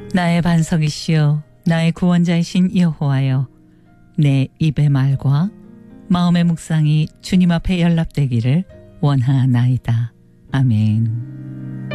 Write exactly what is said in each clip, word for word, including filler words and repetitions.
나의 반석이시여 나의 구원자이신 여호와여, 내 입의 말과 마음의 묵상이 주님 앞에 연락되기를 원하나이다. 아멘.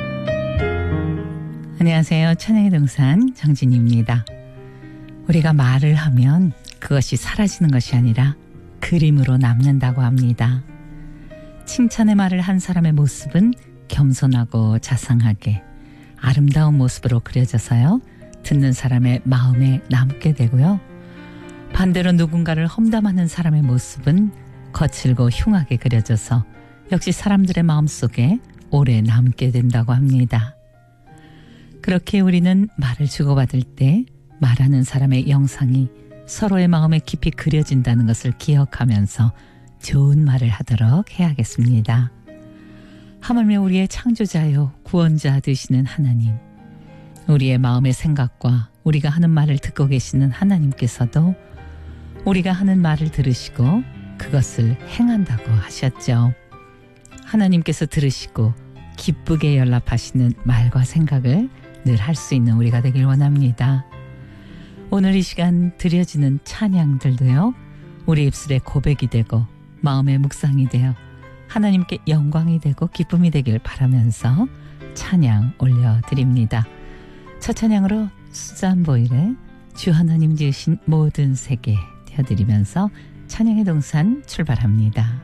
안녕하세요. 찬양의 동산 정진입니다. 우리가 말을 하면 그것이 사라지는 것이 아니라 그림으로 남는다고 합니다. 칭찬의 말을 한 사람의 모습은 겸손하고 자상하게 아름다운 모습으로 그려져서요, 듣는 사람의 마음에 남게 되고요. 반대로 누군가를 험담하는 사람의 모습은 거칠고 흉하게 그려져서 역시 사람들의 마음속에 오래 남게 된다고 합니다. 그렇게 우리는 말을 주고받을 때 말하는 사람의 영상이 서로의 마음에 깊이 그려진다는 것을 기억하면서 좋은 말을 하도록 해야겠습니다. 하물며 우리의 창조자요 구원자 되시는 하나님, 우리의 마음의 생각과 우리가 하는 말을 듣고 계시는 하나님께서도 우리가 하는 말을 들으시고 그것을 행한다고 하셨죠. 하나님께서 들으시고 기쁘게 연락하시는 말과 생각을 늘 할 수 있는 우리가 되길 원합니다. 오늘 이 시간 드려지는 찬양들도요, 우리 입술에 고백이 되고 마음의 묵상이 되어 하나님께 영광이 되고 기쁨이 되길 바라면서 찬양 올려드립니다. 첫 찬양으로 수잔 보일의 주 하나님 지으신 모든 세계 띄워드리면서 찬양의 동산 출발합니다.